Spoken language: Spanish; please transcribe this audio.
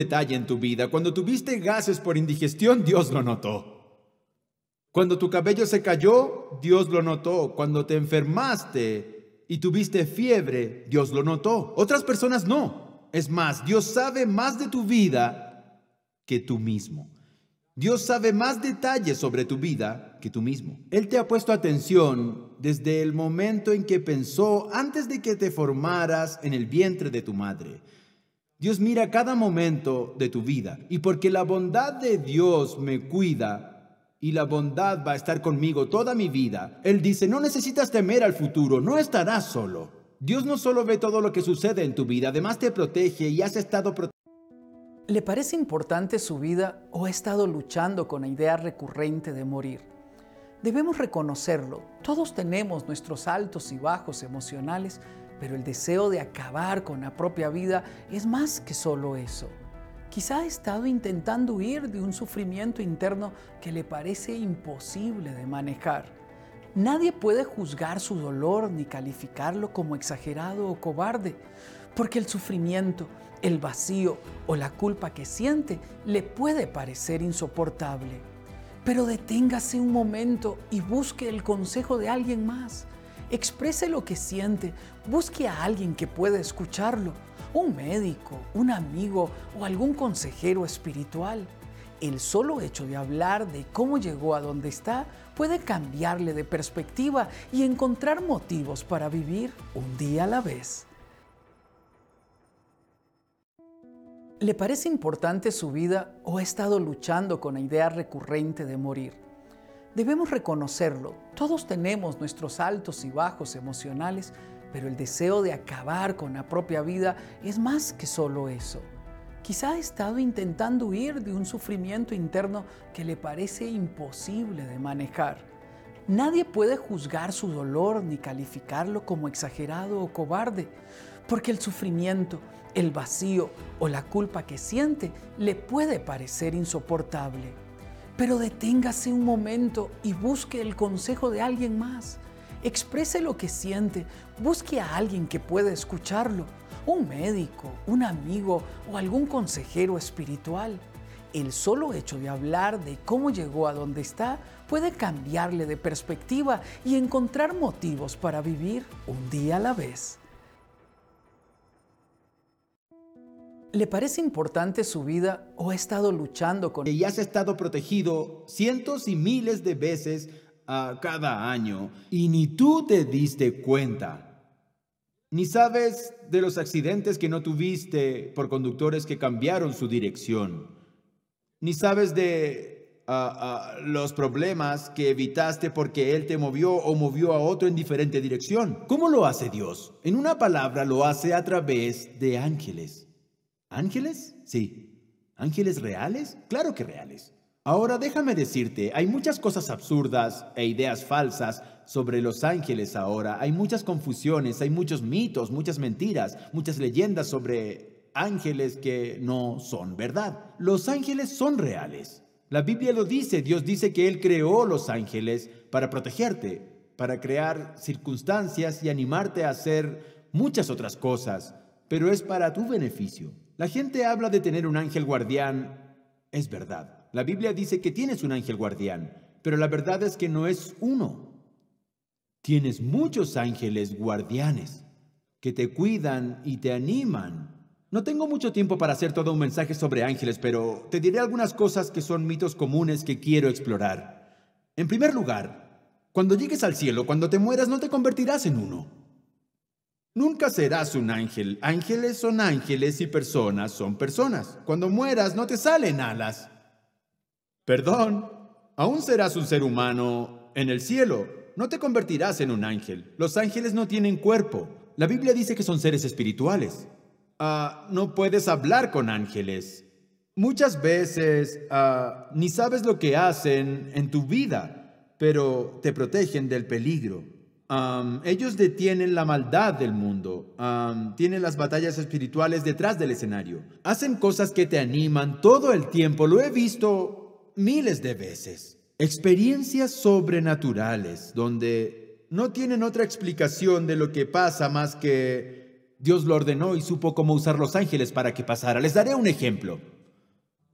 Detalle en tu vida. Cuando tuviste gases por indigestión, Dios lo notó. Cuando tu cabello se cayó, Dios lo notó. Cuando te enfermaste y tuviste fiebre, Dios lo notó. Otras personas no. Es más, Dios sabe más de tu vida que tú mismo. Dios sabe más detalles sobre tu vida que tú mismo. Él te ha puesto atención desde el momento en que pensó antes de que te formaras en el vientre de tu madre. Dios mira cada momento de tu vida, y porque la bondad de Dios me cuida y la bondad va a estar conmigo toda mi vida, Él dice, no necesitas temer al futuro, no estarás solo. Dios no solo ve todo lo que sucede en tu vida, además te protege y has estado protegido. ¿Le parece importante su vida o ha estado luchando con la idea recurrente de morir? Debemos reconocerlo. Todos tenemos nuestros altos y bajos emocionales, pero el deseo de acabar con la propia vida es más que solo eso. Quizá ha estado intentando huir de un sufrimiento interno que le parece imposible de manejar. Nadie puede juzgar su dolor ni calificarlo como exagerado o cobarde, porque el sufrimiento, el vacío o la culpa que siente le puede parecer insoportable. Pero deténgase un momento y busque el consejo de alguien más. Exprese lo que siente, busque a alguien que pueda escucharlo, un médico, un amigo o algún consejero espiritual. El solo hecho de hablar de cómo llegó a donde está puede cambiarle de perspectiva y encontrar motivos para vivir un día a la vez. ¿Le parece importante su vida o ha estado luchando con la idea recurrente de morir? Debemos reconocerlo. Todos tenemos nuestros altos y bajos emocionales, pero el deseo de acabar con la propia vida es más que solo eso. Quizá ha estado intentando huir de un sufrimiento interno que le parece imposible de manejar. Nadie puede juzgar su dolor ni calificarlo como exagerado o cobarde, porque el sufrimiento, el vacío o la culpa que siente le puede parecer insoportable. Pero deténgase un momento y busque el consejo de alguien más. Exprese lo que siente, busque a alguien que pueda escucharlo, un médico, un amigo o algún consejero espiritual. El solo hecho de hablar de cómo llegó a donde está puede cambiarle de perspectiva y encontrar motivos para vivir un día a la vez. ¿Le parece importante su vida o ha estado luchando con... Y has estado protegido cientos y miles de veces cada año y ni tú te diste cuenta? Ni sabes de los accidentes que no tuviste por conductores que cambiaron su dirección. Ni sabes de los problemas que evitaste porque Él te movió o movió a otro en diferente dirección. ¿Cómo lo hace Dios? En una palabra, lo hace a través de ángeles. ¿Ángeles? Sí. ¿Ángeles reales? Claro que reales. Ahora déjame decirte, hay muchas cosas absurdas e ideas falsas sobre los ángeles ahora. Hay muchas confusiones, hay muchos mitos, muchas mentiras, muchas leyendas sobre ángeles que no son verdad. Los ángeles son reales. La Biblia lo dice, Dios dice que Él creó los ángeles para protegerte, para crear circunstancias y animarte a hacer muchas otras cosas, pero es para tu beneficio. La gente habla de tener un ángel guardián. Es verdad. La Biblia dice que tienes un ángel guardián, pero la verdad es que no es uno. Tienes muchos ángeles guardianes que te cuidan y te animan. No tengo mucho tiempo para hacer todo un mensaje sobre ángeles, pero te diré algunas cosas que son mitos comunes que quiero explorar. En primer lugar, cuando llegues al cielo, cuando te mueras, no te convertirás en uno. Nunca serás un ángel. Ángeles son ángeles y personas son personas. Cuando mueras no te salen alas. Perdón, aún serás un ser humano en el cielo. No te convertirás en un ángel. Los ángeles no tienen cuerpo. La Biblia dice que son seres espirituales. No puedes hablar con ángeles. Muchas veces ni sabes lo que hacen en tu vida, pero te protegen del peligro. Ellos detienen la maldad del mundo. Tienen las batallas espirituales detrás del escenario. Hacen cosas que te animan todo el tiempo. Lo he visto miles de veces. Experiencias sobrenaturales donde no tienen otra explicación de lo que pasa más que Dios lo ordenó y supo cómo usar los ángeles para que pasara. Les daré un ejemplo.